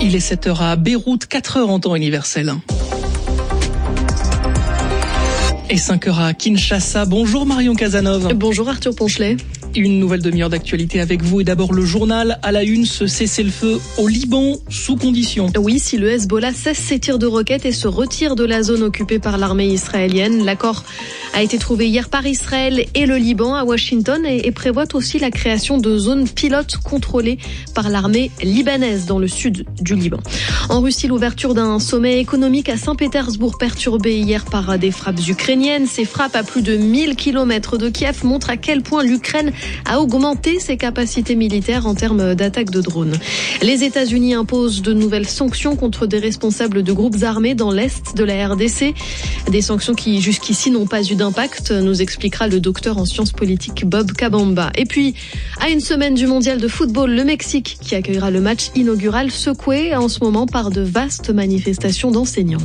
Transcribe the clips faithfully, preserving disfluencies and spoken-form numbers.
Il est sept heures à Beyrouth, quatre heures en temps universel. Et cinq heures à Kinshasa. Bonjour Marion Casanov. Bonjour Arthur Ponchelet. Une nouvelle demi-heure d'actualité avec vous et d'abord le journal à la une, ce cessez-le-feu au Liban sous condition. Oui, si le Hezbollah cesse ses tirs de roquettes et se retire de la zone occupée par l'armée israélienne. L'accord a été trouvé hier par Israël et le Liban à Washington et, et prévoit aussi la création de zones pilotes contrôlées par l'armée libanaise dans le sud du Liban. En Russie, l'ouverture d'un sommet économique à Saint-Pétersbourg perturbé hier par des frappes ukrainiennes. Ces frappes à plus de mille kilomètres de Kiev montrent à quel point l'Ukraine a augmenté ses capacités militaires en termes d'attaques de drones. Les États-Unis imposent de nouvelles sanctions contre des responsables de groupes armés dans l'est de la R D C. Des sanctions qui jusqu'ici n'ont pas eu d'impact, nous expliquera le docteur en sciences politiques Bob Kabamba. Et puis, à une semaine du mondial de football, le Mexique qui accueillera le match inaugural secoué en ce moment par de vastes manifestations d'enseignants.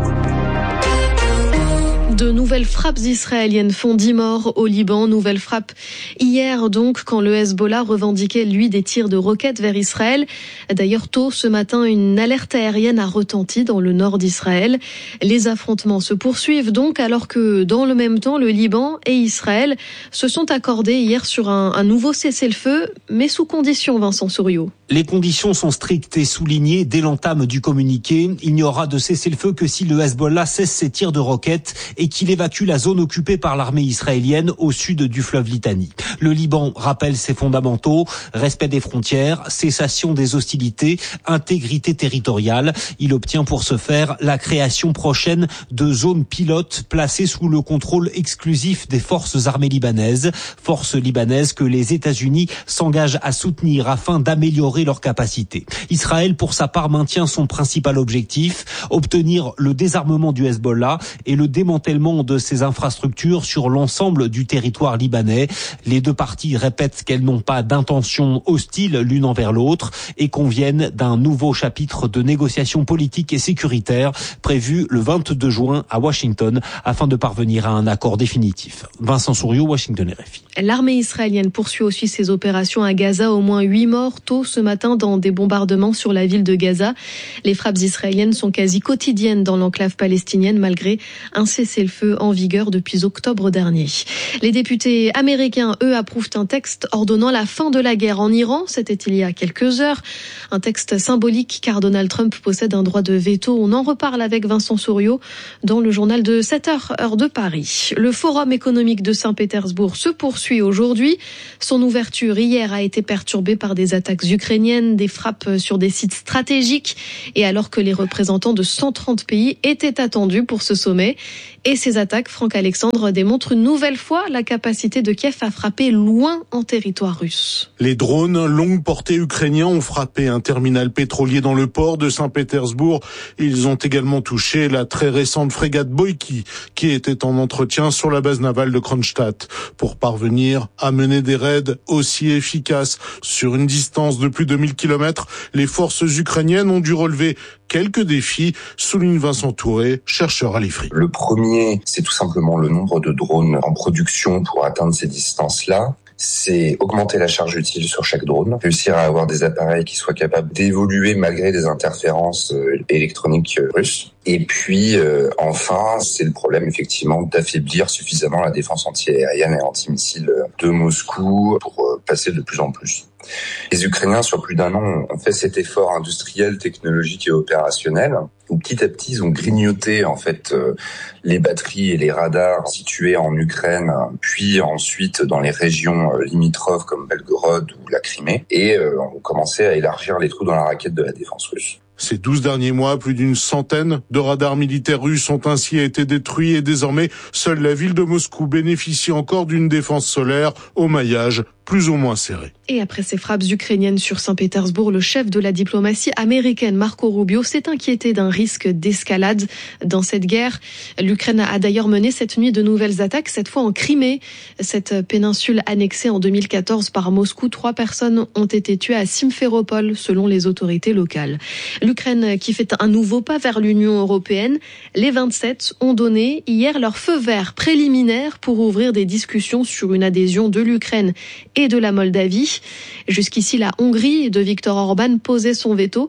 De nouvelles frappes israéliennes font dix morts au Liban. Nouvelles frappes hier donc quand le Hezbollah revendiquait lui des tirs de roquettes vers Israël. D'ailleurs tôt ce matin, une alerte aérienne a retenti dans le nord d'Israël. Les affrontements se poursuivent donc alors que dans le même temps le Liban et Israël se sont accordés hier sur un, un nouveau cessez-le-feu, mais sous condition, Vincent Souriau. Les conditions sont strictes et soulignées dès l'entame du communiqué. Il n'y aura de cessez-le-feu que si le Hezbollah cesse ses tirs de roquettes et qu'il évacue la zone occupée par l'armée israélienne au sud du fleuve Litani. Le Liban rappelle ses fondamentaux, respect des frontières, cessation des hostilités, intégrité territoriale. Il obtient pour ce faire la création prochaine de zones pilotes placées sous le contrôle exclusif des forces armées libanaises, forces libanaises que les États-Unis s'engagent à soutenir afin d'améliorer leurs capacités. Israël, pour sa part, maintient son principal objectif, obtenir le désarmement du Hezbollah et le démantèlement de ses infrastructures sur l'ensemble du territoire libanais. Les deux parties répètent qu'elles n'ont pas d'intention hostile l'une envers l'autre et conviennent d'un nouveau chapitre de négociations politiques et sécuritaires prévu le vingt-deux juin à Washington afin de parvenir à un accord définitif. Vincent Souriau, Washington R F I. L'armée israélienne poursuit aussi ses opérations à Gaza. Au moins huit morts tôt ce matin dans des bombardements sur la ville de Gaza. Les frappes israéliennes sont quasi quotidiennes dans l'enclave palestinienne malgré un cessez-le-feu en vigueur depuis octobre dernier. Les députés américains, eux, approuvent un texte ordonnant la fin de la guerre en Iran. C'était il y a quelques heures. Un texte symbolique car Donald Trump possède un droit de veto. On en reparle avec Vincent Souriau dans le journal de sept heures, heure de Paris. Le Forum économique de Saint-Pétersbourg se poursuit aujourd'hui. Son ouverture hier a été perturbée par des attaques ukrainiennes, des frappes sur des sites stratégiques et alors que les représentants de cent trente pays étaient attendus pour ce sommet. Et ces attaques, Franck Alexandre, démontrent une nouvelle fois la capacité de Kiev à frapper loin en territoire russe. Les drones longue portée ukrainiens ont frappé un terminal pétrolier dans le port de Saint-Pétersbourg. Ils ont également touché la très récente frégate Boïki qui était en entretien sur la base navale de Kronstadt pour parvenir à mener des raids aussi efficaces. Sur une distance de plus de mille kilomètres, les forces ukrainiennes ont dû relever quelques défis, souligne Vincent Touré, chercheur à l'I F R I. Le premier, c'est tout simplement le nombre de drones en production pour atteindre ces distances-là. C'est augmenter la charge utile sur chaque drone, réussir à avoir des appareils qui soient capables d'évoluer malgré des interférences électroniques russes. Et puis, euh, enfin, c'est le problème, effectivement, d'affaiblir suffisamment la défense anti-aérienne et anti-missile de Moscou pour euh, passer de plus en plus. Les Ukrainiens, sur plus d'un an, ont fait cet effort industriel, technologique et opérationnel, où petit à petit, ils ont grignoté, en fait, euh, les batteries et les radars situés en Ukraine, puis ensuite dans les régions euh, limitrophes comme Belgorod ou la Crimée, et euh, ont commencé à élargir les trous dans la raquette de la défense russe. Ces douze derniers mois, plus d'une centaine de radars militaires russes ont ainsi été détruits et désormais, seule la ville de Moscou bénéficie encore d'une défense solaire au maillage plus ou moins serré. Et après ces frappes ukrainiennes sur Saint-Pétersbourg, le chef de la diplomatie américaine, Marco Rubio, s'est inquiété d'un risque d'escalade dans cette guerre. L'Ukraine a d'ailleurs mené cette nuit de nouvelles attaques, cette fois en Crimée. Cette péninsule annexée en deux mille quatorze par Moscou, trois personnes ont été tuées à Simferopol, selon les autorités locales. L'Ukraine qui fait un nouveau pas vers l'Union européenne. Les vingt-sept ont donné hier leur feu vert préliminaire pour ouvrir des discussions sur une adhésion de l'Ukraine et de la Moldavie. Jusqu'ici, la Hongrie de Viktor Orban posait son veto.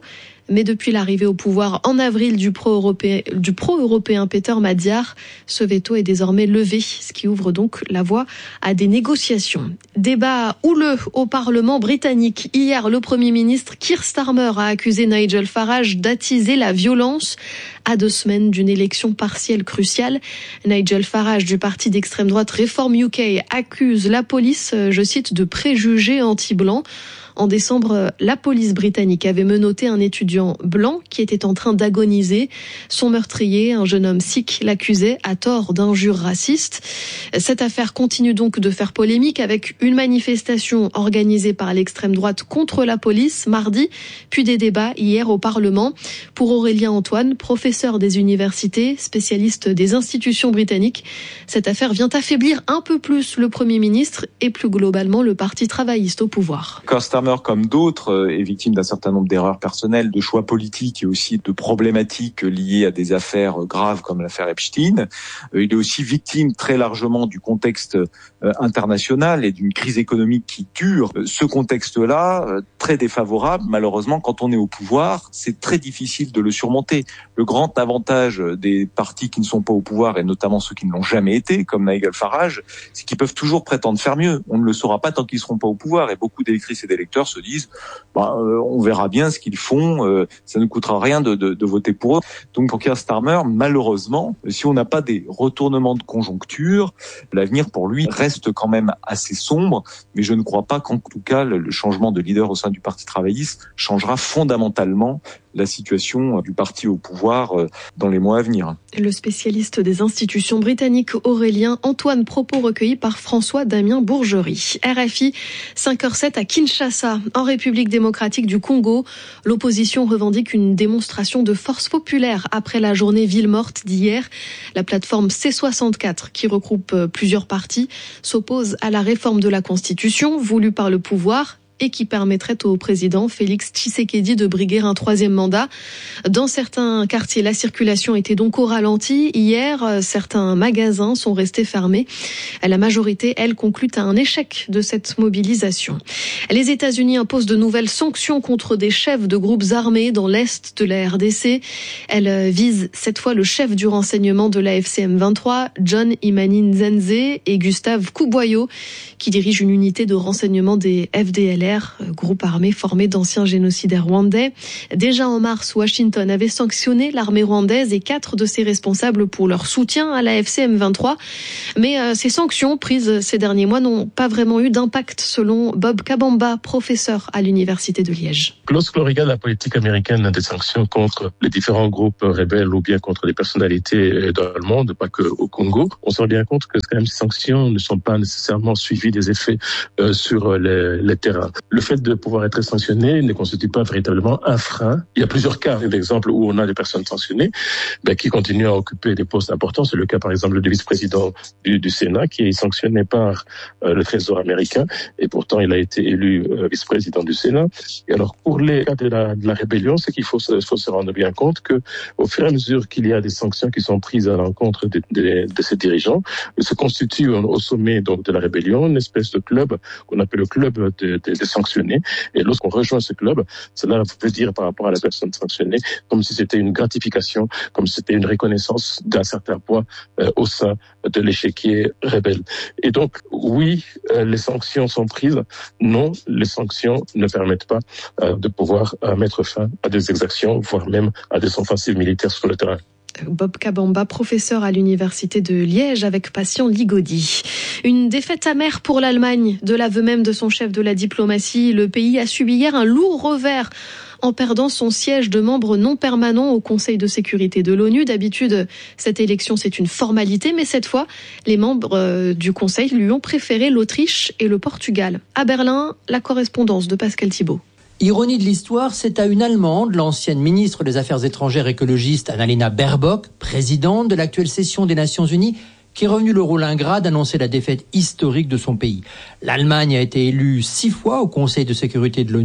Mais depuis l'arrivée au pouvoir en avril du pro-européen, du pro-européen Peter Madzar, ce veto est désormais levé, ce qui ouvre donc la voie à des négociations. Débat houleux au Parlement britannique. Hier, le Premier ministre Keir Starmer a accusé Nigel Farage d'attiser la violence à deux semaines d'une élection partielle cruciale. Nigel Farage du parti d'extrême droite Reform U K accuse la police, je cite, de préjugés anti-blancs. En décembre, la police britannique avait menotté un étudiant blanc qui était en train d'agoniser. Son meurtrier, un jeune homme sikh, l'accusait à tort d'injures racistes. Cette affaire continue donc de faire polémique avec une manifestation organisée par l'extrême droite contre la police mardi, puis des débats hier au Parlement. Pour Aurélien Antoine, professeur des universités, spécialiste des institutions britanniques, cette affaire vient affaiblir un peu plus le Premier ministre et plus globalement le Parti travailliste au pouvoir. Comme d'autres, est victime d'un certain nombre d'erreurs personnelles, de choix politiques et aussi de problématiques liées à des affaires graves comme l'affaire Epstein. Il est aussi victime très largement du contexte international et d'une crise économique qui dure. Ce contexte-là, très défavorable, malheureusement, quand on est au pouvoir, c'est très difficile de le surmonter. Le grand avantage des partis qui ne sont pas au pouvoir, et notamment ceux qui ne l'ont jamais été, comme Nigel Farage, c'est qu'ils peuvent toujours prétendre faire mieux. On ne le saura pas tant qu'ils ne seront pas au pouvoir, et beaucoup d'électrices et d'électeurs se disent bah, euh, on verra bien ce qu'ils font, euh, ça ne coûtera rien de, de, de voter pour eux. Donc pour Keir Starmer, malheureusement, si on n'a pas des retournements de conjoncture, l'avenir pour lui reste quand même assez sombre, mais je ne crois pas qu'en tout cas le, le changement de leader au sein du Parti travailliste changera fondamentalement la situation du parti au pouvoir dans les mois à venir. Le spécialiste des institutions britanniques Aurélien Antoine, propos recueillis par François-Damien Bourgerie. R F I, cinq heures zéro sept à Kinshasa, en République démocratique du Congo. L'opposition revendique une démonstration de force populaire après la journée ville morte d'hier. La plateforme C soixante-quatre, qui regroupe plusieurs partis, s'oppose à la réforme de la Constitution voulue par le pouvoir et qui permettrait au président Félix Tshisekedi de briguer un troisième mandat. Dans certains quartiers, la circulation était donc au ralenti. Hier, certains magasins sont restés fermés. La majorité, elle, conclut à un échec de cette mobilisation. Les États-Unis imposent de nouvelles sanctions contre des chefs de groupes armés dans l'est de la R D C. Elles visent cette fois le chef du renseignement de l'A F C M vingt-trois, John Imani Nzenze, et Gustave Kuboyo, qui dirige une unité de renseignement des F D L R, groupe armé formé d'anciens génocidaires rwandais. Déjà en mars, Washington avait sanctionné l'armée rwandaise et quatre de ses responsables pour leur soutien à l'A F C M vingt-trois. Mais euh, ces sanctions prises ces derniers mois n'ont pas vraiment eu d'impact, selon Bob Kabamba, professeur à l'université de Liège. Lorsque l'on regarde la politique américaine des sanctions contre les différents groupes rebelles ou bien contre les personnalités dans le monde, pas que au Congo, on se rend bien compte que quand même ces sanctions ne sont pas nécessairement suivies des effets euh, sur les, les terrains. Le fait de pouvoir être sanctionné ne constitue pas véritablement un frein. Il y a plusieurs cas d'exemples où on a des personnes sanctionnées ben, qui continuent à occuper des postes importants. C'est le cas, par exemple, du vice-président du, du Sénat qui est sanctionné par euh, le Trésor américain et pourtant il a été élu euh, vice-président du Sénat. Et alors, pour les cas de la, de la rébellion, c'est qu'il faut se, faut se rendre bien compte que, au fur et à mesure qu'il y a des sanctions qui sont prises à l'encontre de, de, de ces dirigeants, se constitue au sommet donc de la rébellion une espèce de club qu'on appelle le club de, de, de sanctionnés. Et lorsqu'on rejoint ce club, cela veut dire par rapport à la personne sanctionnée, comme si c'était une gratification, comme si c'était une reconnaissance d'un certain poids euh, au sein de l'échiquier rebelle. Et donc, oui, euh, les sanctions sont prises. Non, les sanctions ne permettent pas euh, de pouvoir euh, mettre fin à des exactions, voire même à des offensives militaires sur le terrain. Bob Kabamba, professeur à l'université de Liège, avec Patient Ligodi. Une défaite amère pour l'Allemagne. De l'aveu même de son chef de la diplomatie, le pays a subi hier un lourd revers en perdant son siège de membre non permanent au Conseil de sécurité de l'ONU. D'habitude, cette élection, c'est une formalité, mais cette fois, les membres du Conseil lui ont préféré l'Autriche et le Portugal. À Berlin, la correspondance de Pascal Thibault. Ironie de l'histoire, c'est à une Allemande, l'ancienne ministre des Affaires étrangères écologistes Annalena Baerbock, présidente de l'actuelle session des Nations Unies, qui est revenue le rôle ingrat d'annoncer la défaite historique de son pays. L'Allemagne a été élue six fois au Conseil de sécurité de l'ONU,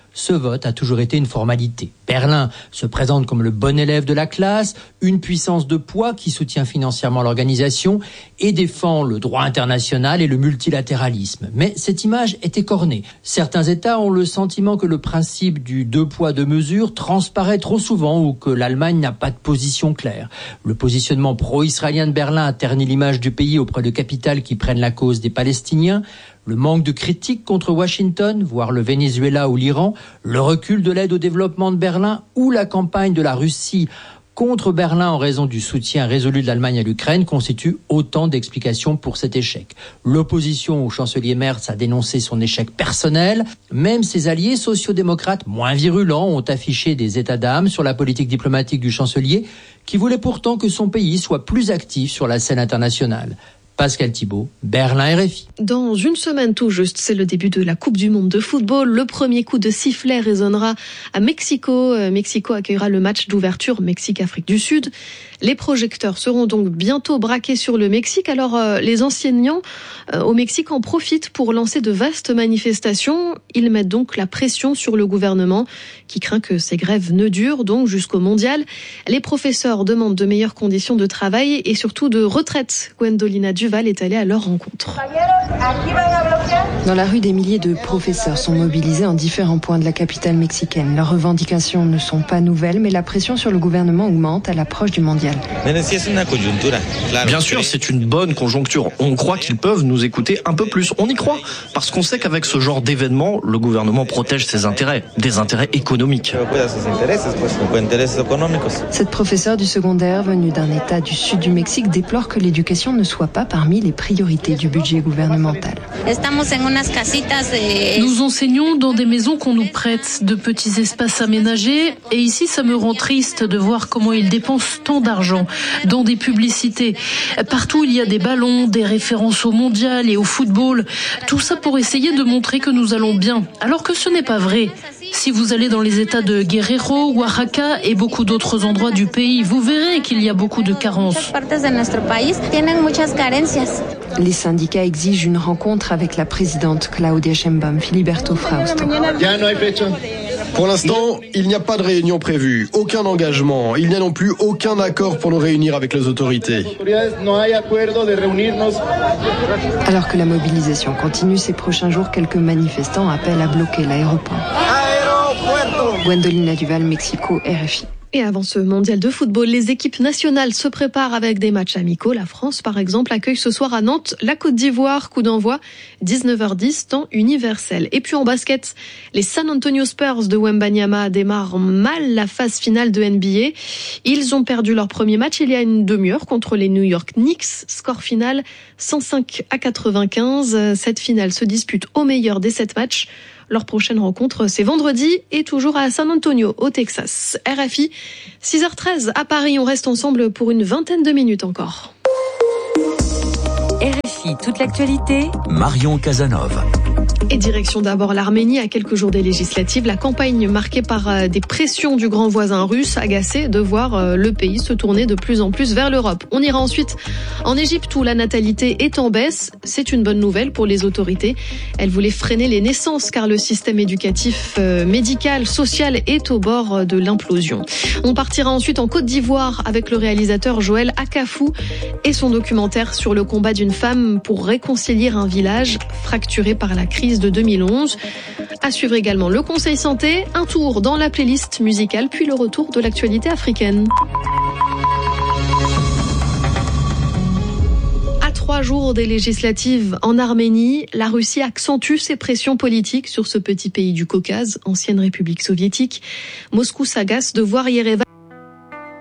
Ce vote a toujours été une formalité. Berlin se présente comme le bon élève de la classe, une puissance de poids qui soutient financièrement l'organisation et défend le droit international et le multilatéralisme. Mais cette image est écornée. Certains États ont le sentiment que le principe du deux poids deux mesures transparaît trop souvent ou que l'Allemagne n'a pas de position claire. Le positionnement pro-israélien de Berlin a terni l'image du pays auprès de capitales qui prennent la cause des Palestiniens. Le manque de critique contre Washington, voire le Venezuela ou l'Iran, le recul de l'aide au développement de Berlin ou la campagne de la Russie contre Berlin en raison du soutien résolu de l'Allemagne à l'Ukraine constituent autant d'explications pour cet échec. L'opposition au chancelier Merz a dénoncé son échec personnel. Même ses alliés sociodémocrates moins virulents ont affiché des états d'âme sur la politique diplomatique du chancelier qui voulait pourtant que son pays soit plus actif sur la scène internationale. Pascal Thibault, Berlin R F I. Dans une semaine tout juste, c'est le début de la Coupe du Monde de football. Le premier coup de sifflet résonnera à Mexico. Mexico accueillera le match d'ouverture Mexique-Afrique du Sud. Les projecteurs seront donc bientôt braqués sur le Mexique. Alors euh, les enseignants euh, au Mexique en profitent pour lancer de vastes manifestations. Ils mettent donc la pression sur le gouvernement qui craint que ces grèves ne durent donc jusqu'au mondial. Les professeurs demandent de meilleures conditions de travail et surtout de retraite. Gwendolina Duval est allée à leur rencontre. Dans la rue, des milliers de professeurs sont mobilisés en différents points de la capitale mexicaine. Leurs revendications ne sont pas nouvelles, mais la pression sur le gouvernement augmente à l'approche du mondial. Bien sûr, c'est une bonne conjoncture. On croit qu'ils peuvent nous écouter un peu plus. On y croit, parce qu'on sait qu'avec ce genre d'événement, le gouvernement protège ses intérêts, des intérêts économiques. Cette professeure du secondaire venue d'un état du sud du Mexique déplore que l'éducation ne soit pas parmi les priorités du budget gouvernemental. Nous enseignons dans des maisons qu'on nous prête, de petits espaces aménagés, et ici ça me rend triste de voir comment ils dépensent tant d'argent dans des publicités. Partout il y a des ballons, des références au mondial et au football, tout ça pour essayer de montrer que nous allons bien, alors que ce n'est pas vrai. Si vous allez dans les états de Guerrero, Oaxaca et beaucoup d'autres endroits du pays, vous verrez qu'il y a beaucoup de carences. Les syndicats exigent une rencontre avec la présidente Claudia Sheinbaum, Filiberto Frausto. Pour l'instant, il n'y a pas de réunion prévue, aucun engagement. Il n'y a non plus aucun accord pour nous réunir avec les autorités. Alors que la mobilisation continue ces prochains jours, quelques manifestants appellent à bloquer l'aéroport. Gwendolina Duval, Mexico, R F I. Et avant ce mondial de football, les équipes nationales se préparent avec des matchs amicaux. La France, par exemple, accueille ce soir à Nantes la Côte d'Ivoire. Coup d'envoi, dix-neuf heures dix, temps universel. Et puis en basket, les San Antonio Spurs de Wembanyama démarrent mal la phase finale de N B A. Ils ont perdu leur premier match il y a une demi-heure contre les New York Knicks. Score final cent cinq à quatre-vingt-quinze. Cette finale se dispute au meilleur des sept matchs. Leur prochaine rencontre, c'est vendredi et toujours à San Antonio, au Texas. R F I, six heures treize à Paris. On reste ensemble pour une vingtaine de minutes encore. R F I, toute l'actualité. Marion Casanova. Et direction d'abord l'Arménie, à quelques jours des législatives. La campagne marquée par des pressions du grand voisin russe, agacé de voir le pays se tourner de plus en plus vers l'Europe. On ira ensuite en Égypte où la natalité est en baisse. C'est une bonne nouvelle pour les autorités. Elles voulaient freiner les naissances car le système éducatif, médical, social est au bord de l'implosion. On partira ensuite en Côte d'Ivoire avec le réalisateur Joël Akafou et son documentaire sur le combat d'une femme pour réconcilier un village fracturé par la crise de deux mille onze. À suivre également le Conseil Santé, un tour dans la playlist musicale, puis le retour de l'actualité africaine. À trois jours des législatives en Arménie, la Russie accentue ses pressions politiques sur ce petit pays du Caucase, ancienne République soviétique. Moscou s'agace de voir Yerevan